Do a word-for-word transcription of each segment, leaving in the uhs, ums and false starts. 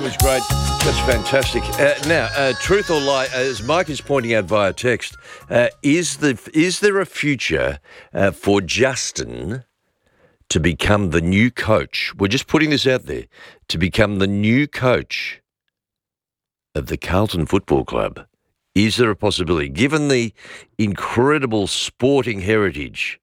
It was great. That's fantastic. Uh, now, uh, truth or lie, as Mike is pointing out via text, uh, is the is there a future uh, for Justin to become the new coach? We're just putting this out there, to become the new coach of the Carlton Football Club. Is there a possibility, given the incredible sporting heritage,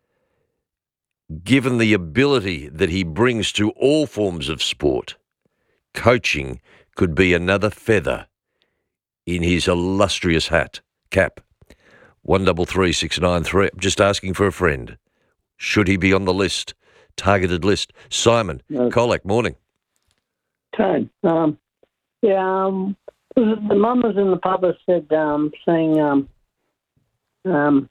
given the ability that he brings to all forms of sport, coaching could be another feather in his illustrious hat, cap? One double three six nine three. I'm just asking for a friend. Should he be on the list, targeted list? Simon, no. Colac, morning. Tone. Um, yeah, um, the mum was in the pub and said, um, saying, um, um,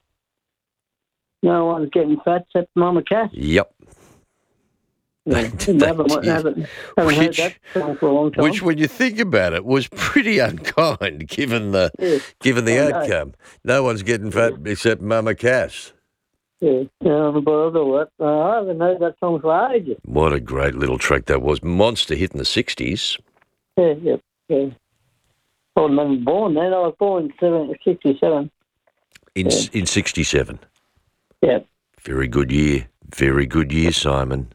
no one's getting fat except Mama Cass. Yep. Yeah, haven't, haven't, haven't which, heard that song for a long time. Which, when you think about it, was pretty unkind given the yes. given the I outcome. Know. No one's getting fat yeah. except Mama Cass. Yeah, um, but otherwise, uh, I haven't heard that song for ages. What a great little track that was. Monster hit in the sixties. Yeah, yeah, yeah. I wasn't even born then. I was born in sixty-seven. In yeah. in sixty-seven. Yeah. Very good year. Very good year, Simon.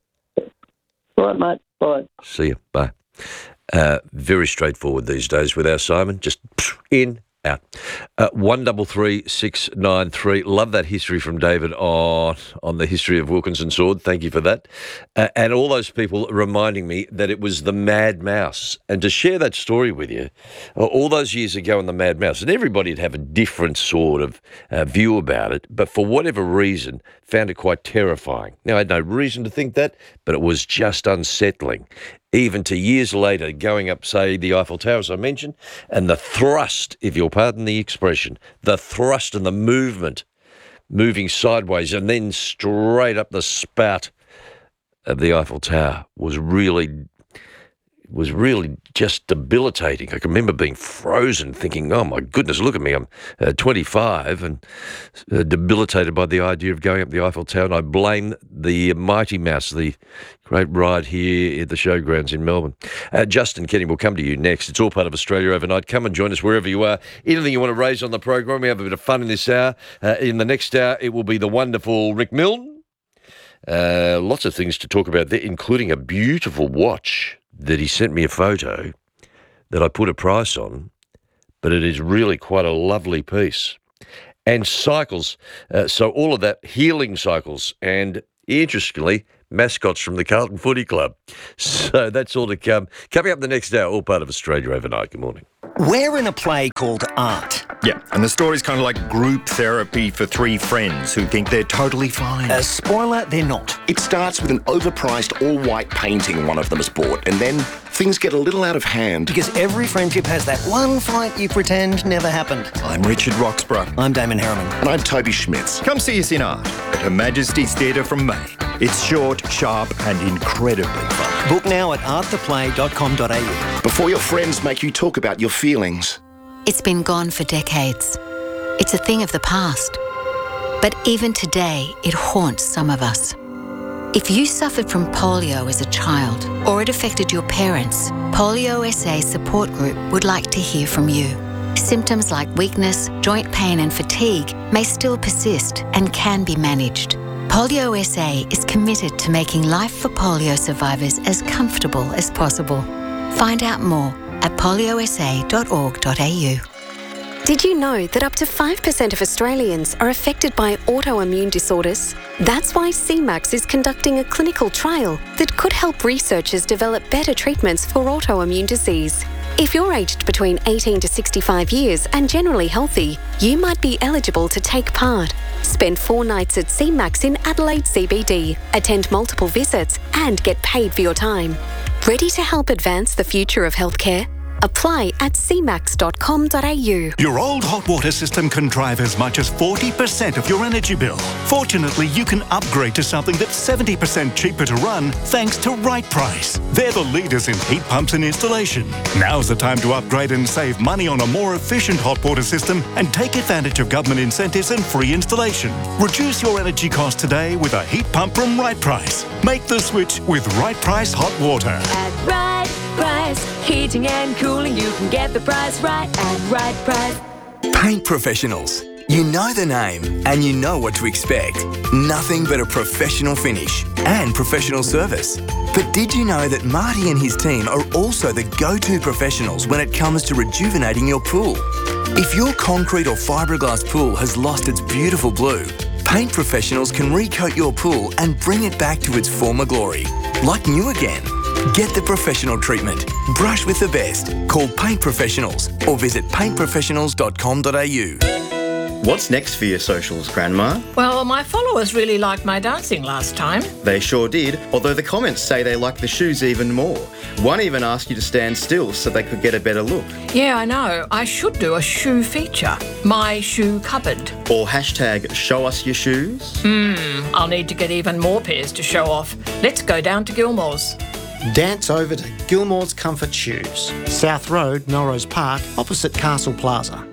Right, mate. Bye. See you. Bye. Uh, very straightforward these days with our Simon. Just in, out. Uh, one double three six nine three. Love that history from David on on the history of Wilkinson Sword. Thank you for that. Uh, and all those people reminding me that it was the Mad Mouse. And to share that story with you, uh, all those years ago in the Mad Mouse, and everybody'd have a different sort of uh, view about it, but for whatever reason, found it quite terrifying. Now, I had no reason to think that, but it was just unsettling. Even to years later, going up, say, the Eiffel Tower, as I mentioned, and the thrust, if you'll pardon the expression, the thrust and the movement, moving sideways and then straight up the spout of the Eiffel Tower was really, was really just debilitating. I can remember being frozen, thinking, oh, my goodness, look at me, I'm uh, twenty-five and uh, debilitated by the idea of going up the Eiffel Tower, and I blame the Mighty Mouse, the great ride here at the showgrounds in Melbourne. Uh, Justin Kenny will come to you next. It's all part of Australia Overnight. Come and join us wherever you are. Anything you want to raise on the program, we have a bit of fun in this hour. Uh, in the next hour, it will be the wonderful Rick Milne. Uh, lots of things to talk about there, including a beautiful watch that he sent me a photo that I put a price on, but it is really quite a lovely piece. And cycles. Uh, so all of that, healing cycles, and interestingly, mascots from the Carlton Footy Club. So that's all to come. Coming up the next hour, all part of Australia Overnight. Good morning. We're in a play called Art. Yeah, and the story's kind of like group therapy for three friends who think they're totally fine. A spoiler, they're not. It starts with an overpriced all-white painting one of them has bought, and then things get a little out of hand. Because every friendship has that one fight you pretend never happened. I'm Richard Roxburgh. I'm Damon Harriman. And I'm Toby Schmitz. Come see us in Art at Her Majesty's Theatre from May. It's short, sharp and incredibly fun. Book now at art the play dot com dot a u. Before your friends make you talk about your feelings. It's been gone for decades. It's a thing of the past. But even today, it haunts some of us. If you suffered from polio as a child or it affected your parents, Polio S A Support Group would like to hear from you. Symptoms like weakness, joint pain and fatigue may still persist and can be managed. Polio S A is committed to making life for polio survivors as comfortable as possible. Find out more at polio s a dot org dot a u. Did you know that up to five percent of Australians are affected by autoimmune disorders? That's why C MAX is conducting a clinical trial that could help researchers develop better treatments for autoimmune disease. If you're aged between eighteen to sixty-five years and generally healthy, you might be eligible to take part. Spend four nights at C MAX in Adelaide C B D, attend multiple visits and get paid for your time. Ready to help advance the future of healthcare? Apply at c max dot com dot a u. Your old hot water system can drive as much as forty percent of your energy bill. Fortunately, you can upgrade to something that's seventy percent cheaper to run thanks to Right Price. They're the leaders in heat pumps and installation. Now's the time to upgrade and save money on a more efficient hot water system and take advantage of government incentives and free installation. Reduce your energy cost today with a heat pump from Right Price. Make the switch with Right Price Hot Water. At Right price. Heating and cooling, you can get the price right at Right Price. Paint professionals. You know the name and you know what to expect. Nothing but a professional finish and professional service. But did you know that Marty and his team are also the go-to professionals when it comes to rejuvenating your pool? If your concrete or fiberglass pool has lost its beautiful blue, Paint Professionals can recoat your pool and bring it back to its former glory, like new again. Get the professional treatment. Brush with the best. Call Paint Professionals or visit paint professionals dot com dot a u. What's next for your socials, Grandma? Well, my followers really liked my dancing last time. They sure did, although the comments say they like the shoes even more. One even asked you to stand still so they could get a better look. Yeah, I know. I should do a shoe feature. My shoe cupboard. Or hashtag show us your shoes. Hmm, I'll need to get even more pairs to show off. Let's go down to Gilmore's. Dance over to Gilmore's Comfort Shoes, South Road, Melrose Park, opposite Castle Plaza.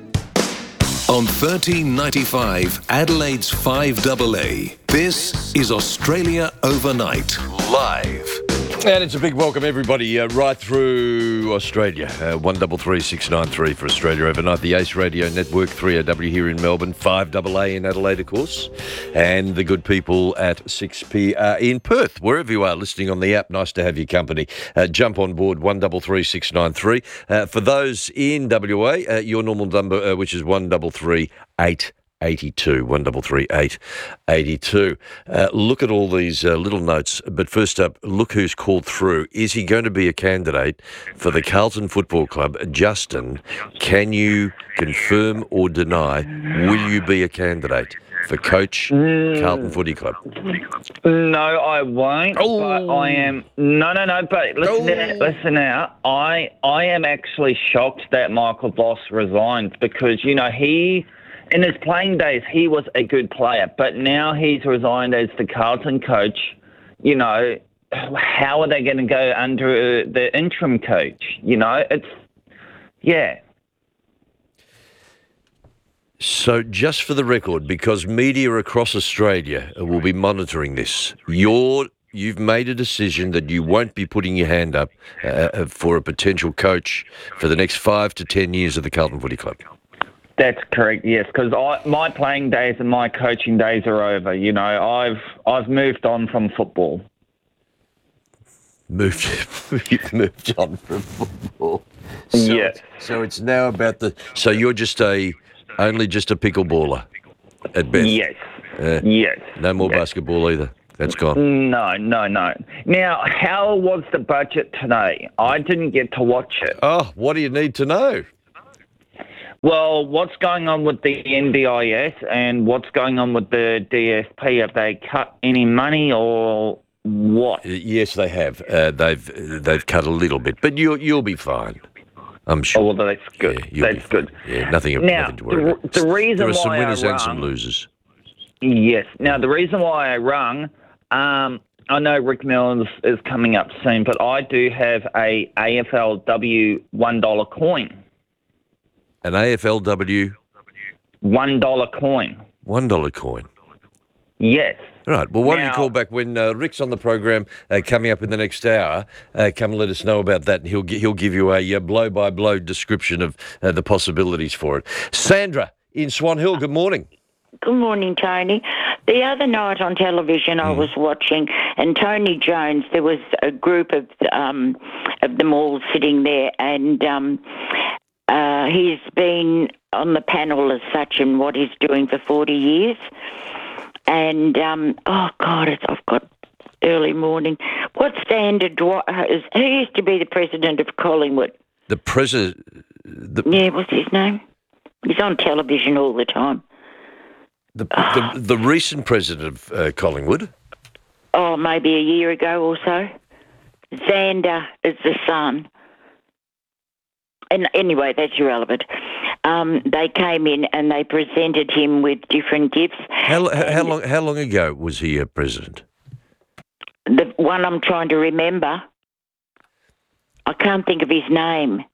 On thirteen ninety-five, Adelaide's five A A. This is Australia Overnight, live. And it's a big welcome, everybody, uh, right through Australia. Uh, one three three six nine three for Australia Overnight. The Ace Radio Network, three O W here in Melbourne, five A A in Adelaide, of course. And the good people at six P R in Perth, wherever you are listening on the app. Nice to have your company. Uh, jump on board, one three three six nine three. Uh, for those in W A, uh, your normal number, uh, which is one three three eight eighty-two, one three three eight eighty-two. Uh, look at all these uh, little notes, but first up, look who's called through. Is he going to be a candidate for the Carlton Football Club? Justin, can you confirm or deny, will you be a candidate for coach Mm. Carlton Footy Club? No, I won't. Oh. But I am. No, no, no. But listen, Oh. listen out. I, I am actually shocked that Michael Voss resigned because you know he. In his playing days, he was a good player, but now he's resigned as the Carlton coach. You know, how are they going to go under the interim coach? You know, it's, yeah. So just for the record, because media across Australia will be monitoring this, you're, you've made a decision that you won't be putting your hand up uh, for a potential coach for the next five to ten years of the Carlton Footy Club. That's correct, yes, because my playing days and my coaching days are over. You know, I've I've moved on from football. Moved, you've moved on from football. So Yes. it's- So it's now about the. So you're just a only just a pickleballer at best. Yes. Uh, Yes. No more Yes. basketball either. That's gone. No, no, no. Now, how was the budget today? I didn't get to watch it. Oh, what do you need to know? Well, what's going on with the N D I S and what's going on with the D S P? Have they cut any money or what? Uh, Yes, they have. Uh, they've they've cut a little bit, but you'll you'll be fine. I'm sure. Oh, well, that's good. Yeah, you'll be that's good. Yeah, nothing, Now, nothing to worry the, about. the reason There are some why winners I and some rung- losers. Yes. Now, the reason why I rung, um, I know Rick Mills is coming up soon, but I do have a A F L W one dollar coin. An A F L W one dollar coin. one dollar coin. Yes. All right. Well, why don't you Now- call back when uh, Rick's on the program uh, coming up in the next hour? Uh, come and let us know about that, and he'll gi- he'll give you a uh, blow by blow description of uh, the possibilities for it. Sandra in Swan Hill. Good morning. Good morning, Tony. The other night on television, I was watching, and Tony Jones. There was a group of um, of them all sitting there, and um, uh, he's been on the panel as such, and what he's doing for forty years. And um, oh God, it's, I've got early morning. What standard? What, is, who used to be the president of Collingwood? The president. The, Yeah, what's his name? He's on television all the time. the, the, the recent president of uh, Collingwood. Oh, maybe a year ago or so. Xander is the son. And anyway, that's irrelevant. Um, they came in and they presented him with different gifts. How, how, how long? How long ago was he a president? The one I'm trying to remember, I can't think of his name.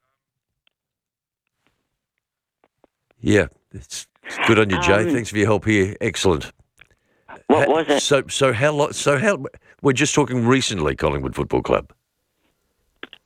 Yeah, it's, it's good on you, Jay. Um, Thanks for your help here. Excellent. What Ha- was it? So, so how long? So how? We're just talking recently, Collingwood Football Club.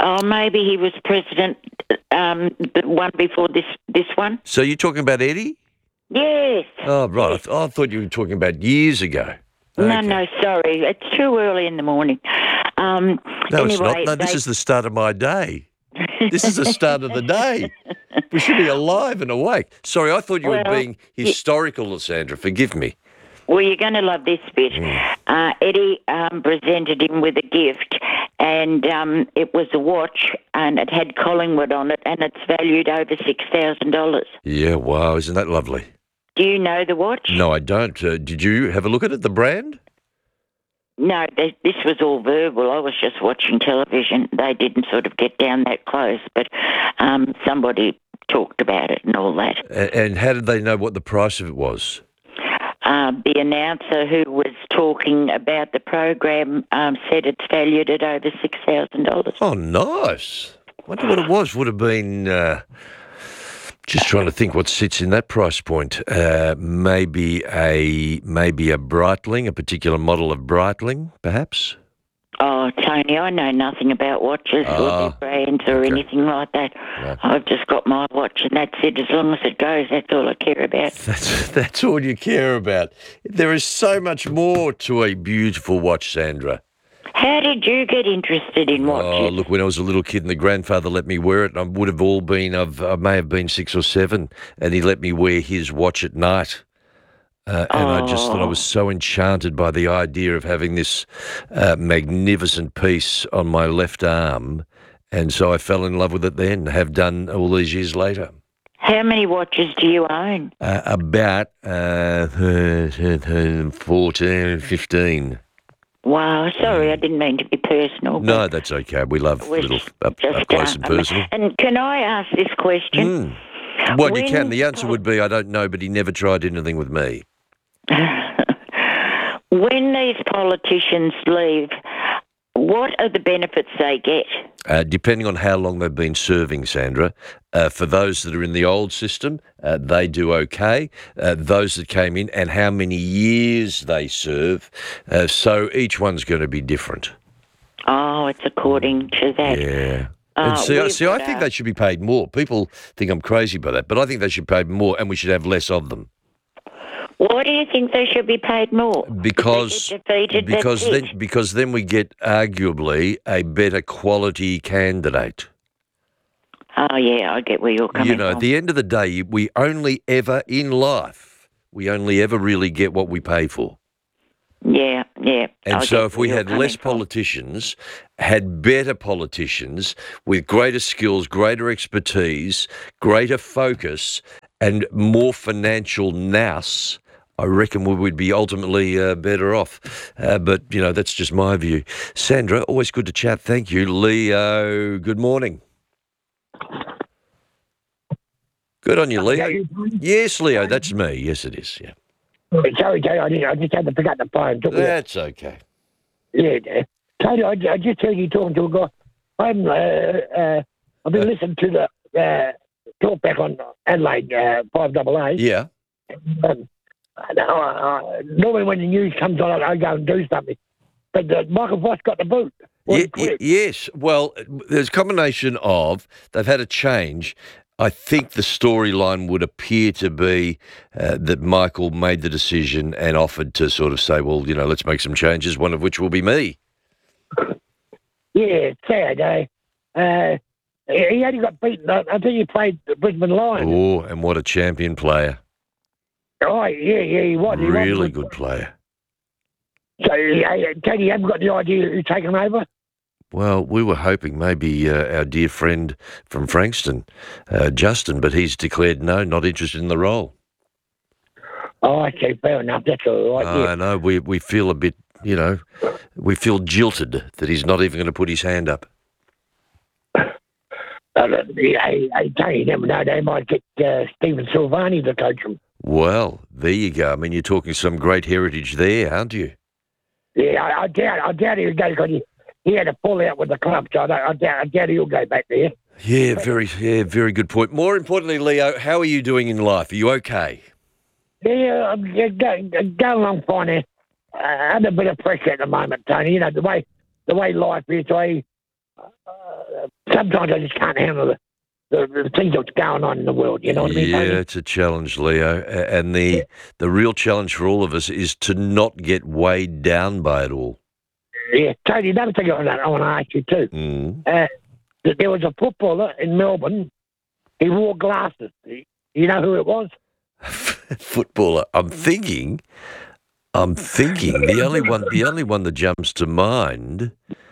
Oh, maybe he was president, um, the one before this this one. So you're talking about Eddie? Yes. Oh, right. I, th- I thought you were talking about years ago. No, no, sorry. It's too early in the morning. Um, No, anyway, it's not. No, they- this is the start of my day. This is the start of the day. We should be alive and awake. Sorry, I thought you were Well, being historical, Sandra. Forgive me. Well, you're going to love this bit. Mm. Uh, Eddie um, presented him with a gift, and um, it was a watch, and it had Collingwood on it, and it's valued over six thousand dollars. Yeah, wow, isn't that lovely? Do you know the watch? No, I don't. Uh, did you have a look at it, the brand? No, they, this was all verbal. I was just watching television. They didn't sort of get down that close, but um, somebody talked about it and all that. A- and how did they know what the price of it was? Uh, the announcer who was talking about the program um, said it's valued at over six thousand dollars. Oh, nice. Wonder what it was. Would have been... Uh, just trying to think what sits in that price point. Uh, maybe a maybe a Breitling, a particular model of Breitling, perhaps. Oh, Tony, I know nothing about watches or Ah, their brands or anything like that. I've just got my watch and that's it. As long as it goes, that's all I care about. That's that's all you care about. There is so much more to a beautiful watch, Sandra. How did you get interested in watches? Oh, look, when I was a little kid and the grandfather let me wear it, and I would have all been, I've, I may have been six or seven, and he let me wear his watch at night. Uh, and I just thought I was so enchanted by the idea of having this uh, magnificent piece on my left arm. And so I fell in love with it then, have done all these years later. How many watches do you own? Uh, about uh, fourteen, fifteen. Wow, sorry, I didn't mean to be personal. but No, that's okay. We love we're little up, up close and uh, personal. And can I ask this question? Mm. Well, you When can. The answer would be, I don't know, but he never tried anything with me. When these politicians leave, what are the benefits they get? Uh, depending on how long they've been serving, Sandra. Uh, for those that are in the old system, uh, they do okay. Uh, those that came in and how many years they serve. Uh, so each one's going to be different. Oh, it's according to that. Yeah. Uh, And see, I- we've see, I got, think uh, they should be paid more. People think I'm crazy by that, but I think they should be paid more and we should have less of them. Why do you think they should be paid more? Because If they get defeated, because that's then it. because then we get arguably a better quality candidate. Oh, yeah, I get where you're coming You know, from. at the end of the day, we only ever in life, we only ever really get what we pay for. Yeah, yeah. And I so get if where we you're had coming less from. politicians, had better politicians with greater skills, greater expertise, greater focus, and more financial nous, I reckon we would be ultimately uh, better off. Uh, but, you know, that's just my view. Sandra, always good to chat. Thank you. Leo, good morning. Good on you, Leo. Yes, Leo, that's me. Yes, it is. Yeah. Sorry, Tony, I, didn't, I just had to pick up the phone. Took me- That's okay. Yeah, uh, Tony, I, I just heard you talking to a guy. I'm, uh, uh, I've been listening to the uh, talk back on Adelaide uh, five double A. Yeah. Um, uh, uh, normally when the news comes on, I go and do something. But uh, Michael Voss got the boot. Ye- ye- yes. Well, there's a combination of they've had a change. I think the storyline would appear to be uh, that Michael made the decision and offered to sort of say, well, you know, let's make some changes, one of which will be me. Yeah, it's sad. Uh, uh, he only got beaten. I I think he played the Brisbane Lions. Oh, and what a champion player. Oh, yeah, yeah, he was. He was Really good player. So, uh, Tony, you haven't got the idea who's taken over? Well, we were hoping maybe uh, our dear friend from Frankston, uh, Justin, but he's declared no, not interested in the role. Oh, I see. Fair enough. That's all right. I yeah. know. We we feel a bit, you know, we feel jilted that he's not even going to put his hand up. Uh, yeah, hey, hey, Tony, you never know. They might get uh, Stephen Silvani to coach them. Well, there you go. I mean, you're talking some great heritage there, aren't you? Yeah, I, I doubt. I doubt he'll go because he, he had a fallout with the club. So I, don't, I doubt. I doubt he'll go back there. Yeah, very, yeah, very good point. More importantly, Leo, how are you doing in life? Are you okay? Yeah, I'm yeah, go, going along fine. There. Uh, under a bit of pressure at the moment, Tony. You know the way the way life is. I uh, sometimes I just can't handle the, the, the things that's going on in the world. You know what I mean? Yeah, Tony? it's a challenge, Leo. A- And the the real challenge for all of us is to not get weighed down by it all. Yeah, Tony, another thing I want to, I want to ask you too. Mm. Uh, that there was a footballer in Melbourne. He wore glasses. You know who it was? Footballer. I'm thinking, I'm thinking the only one, the only one that jumps to mind.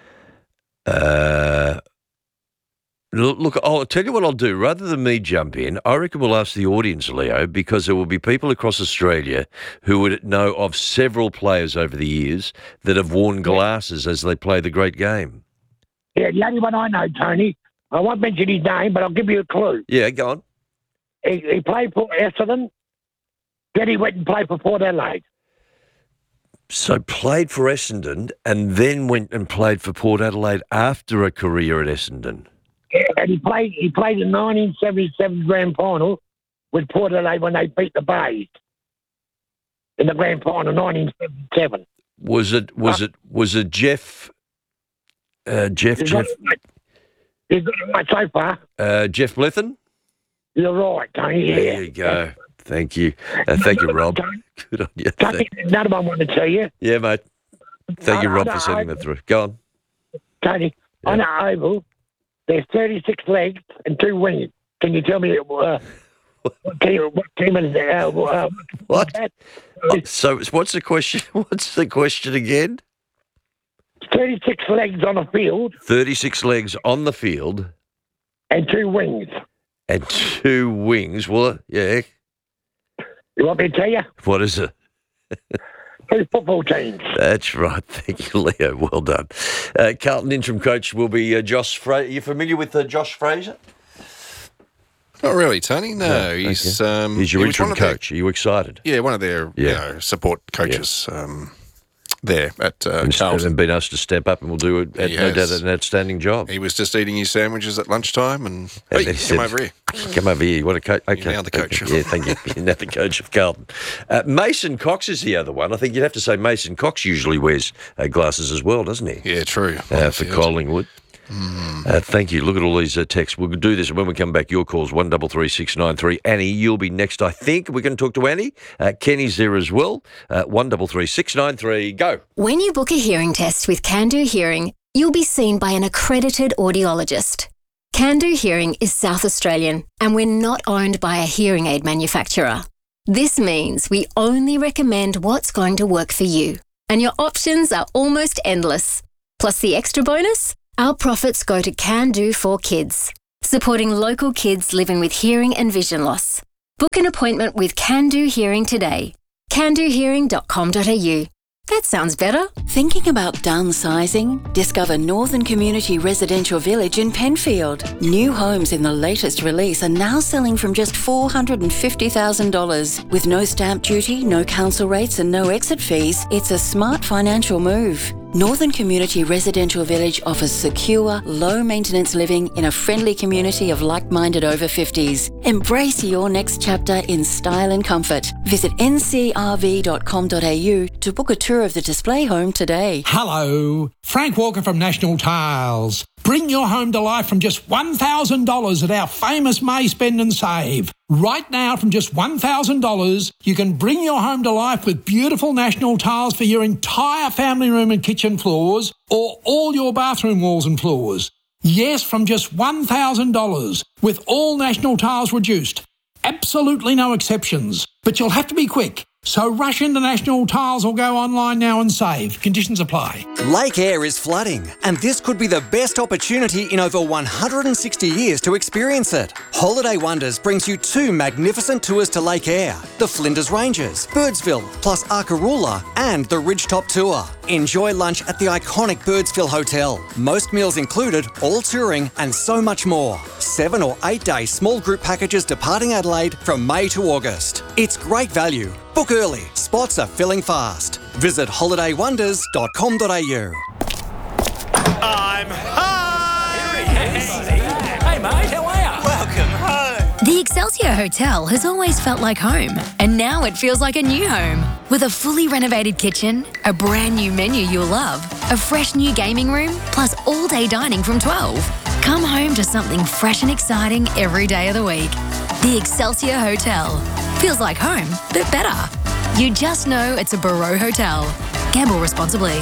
Uh, look, look, I'll tell you what I'll do. Rather than me jump in, I reckon we'll ask the audience, Leo, because there will be people across Australia who would know of several players over the years that have worn glasses as they play the great game. Yeah, the only one I know, Tony. I won't mention his name, but I'll give you a clue. Yeah, go on. He, he played for Essendon. Then he went and played for Port Adelaide. So played for Essendon and then went and played for Port Adelaide after a career at Essendon. Yeah, and he played. He played the nineteen seventy-seven grand final with Port Adelaide when they beat the Bays in the grand final, nineteen seventy-seven. Was it? Was Uh, it? Was it Jeff? Uh, Jeff. He's Jeff. got- he's got it right so far. Uh, Jeff Blethyn. You're right, Tony. Yeah. There you go. Thank you. Uh, thank you, Rob. Good on you. Tony, Thank- another one I want to tell you. yeah, mate. Thank you, I- Rob, I- for sending I- that through. Go on. Tony, on the oval, there's thirty-six legs and two wings. Can you tell me uh, what team, what team is uh, uh, What? Oh, so what's the question? What's the question again? thirty-six legs on a field Thirty-six legs on the field and two wings. and two wings. Well, yeah. You want me to tell you? What is it? Two football teams. That's right. Thank you, Leo. Well done. Uh, Carlton interim coach will be uh, Josh Fraser. Are you familiar with uh, Josh Fraser? Not really, Tony. No, No, he's okay. um, He's your he was interim one of their- coach. Are you excited? yeah, one of their Yeah. you know, support coaches um, there at uh, And, Charlton. and been asked to step up and will do, it, He no doubt, has. an outstanding job. He was just eating his sandwiches at lunchtime, and, And hey, then he come said, over here. Come over here. You want to coach? Okay. You're now the coach. Okay. Yeah, thank you. You're now the coach of Carlton. Uh, Mason Cox is the other one. I think you'd have to say Mason Cox usually wears uh, glasses as well, doesn't he? Yeah, true. Uh, for Collingwood. Mm. Uh, thank you. Look at all these uh, texts. We'll do this when we come back. Your calls one double three six nine three. Annie, you'll be next. I think we're going to talk to Annie. Uh, Kenny's there as well. Uh, one double three six nine three. Go. When you book a hearing test with Can-Do Hearing, you'll be seen by an accredited audiologist. Can-Do Hearing is South Australian, and we're not owned by a hearing aid manufacturer. This means we only recommend what's going to work for you, and your options are almost endless. Plus the extra bonus? Our profits go to Can-Do for Kids, supporting local kids living with hearing and vision loss. Book an appointment with Can-Do Hearing today. can do hearing dot com dot a u. That sounds better. Thinking about downsizing? Discover Northern Community Residential Village in Penfield. New homes in the latest release are now selling from just four hundred fifty thousand dollars. With no stamp duty, no council rates and no exit fees, it's a smart financial move. Northern Community Residential Village offers secure, low-maintenance living in a friendly community of like-minded over fifties. Embrace your next chapter in style and comfort. Visit n c r v dot com dot a u to book a tour of the display home today. Hello, Frank Walker from National Tiles. Bring your home to life from just one thousand dollars at our famous May Spend and Save. Right now, from just one thousand dollars, you can bring your home to life with beautiful National Tiles for your entire family room and kitchen floors, or all your bathroom walls and floors. Yes, from just one thousand dollars, with all National Tiles reduced. Absolutely no exceptions. But you'll have to be quick. So rush into National Tiles or go online now and save. Conditions apply. Lake Eyre is flooding, and this could be the best opportunity in over one hundred sixty years to experience it. Holiday Wonders brings you two magnificent tours to Lake Eyre, the Flinders Ranges, Birdsville, plus Arkaroola, and the Ridgetop Tour. Enjoy lunch at the iconic Birdsville Hotel. Most meals included, all touring, and so much more. Seven or eight day small group packages departing Adelaide from May to August. It's great value. Book early. Spots are filling fast. Visit holiday wonders dot com dot a u. I'm home! Hey, mate, how are you? Welcome home. The Excelsior Hotel has always felt like home, and now it feels like a new home. With a fully renovated kitchen, a brand new menu you'll love, a fresh new gaming room, plus all-day dining from twelve. Come home to something fresh and exciting every day of the week. The Excelsior Hotel. Feels like home, but better. You just know it's a Barreau Hotel. Gamble responsibly.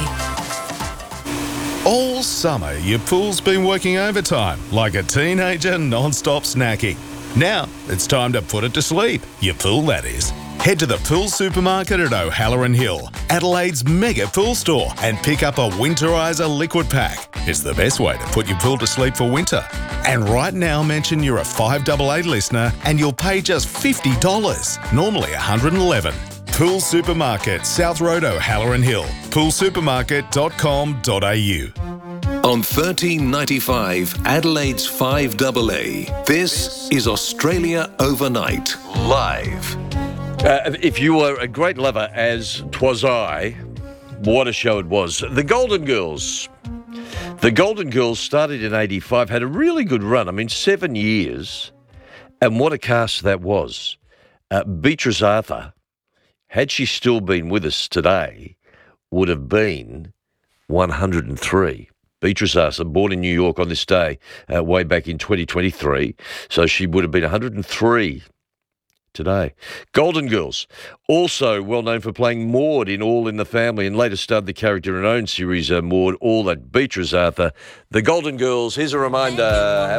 All summer, your pool's been working overtime like a teenager non-stop snacking. Now, it's time to put it to sleep. Your pool, that is. Head to the Pool Supermarket at O'Halloran Hill, Adelaide's mega pool store, and pick up a Winterizer liquid pack. It's the best way to put your pool to sleep for winter. And right now, mention you're a five eight eight listener and you'll pay just fifty dollars, normally one hundred eleven dollars. Pool Supermarket, South Road, O'Halloran Hill, pool supermarket dot com dot a u. On thirteen ninety-five, Adelaide's five A A, this is Australia Overnight, live. Uh, if you were a great lover, as twas I, what a show it was. The Golden Girls. The Golden Girls started in eighty-five, had a really good run. I mean, seven years. And what a cast that was. Uh, Beatrice Arthur, had she still been with us today, would have been one hundred three. Beatrice Arthur, born in New York on this day, uh, way back in twenty twenty-three. So she would have been one hundred three today. Golden Girls, also well known for playing Maud in All in the Family and later starred the character in her own series, uh, Maud, all that Beatrice Arthur. The Golden Girls, here's a reminder. Have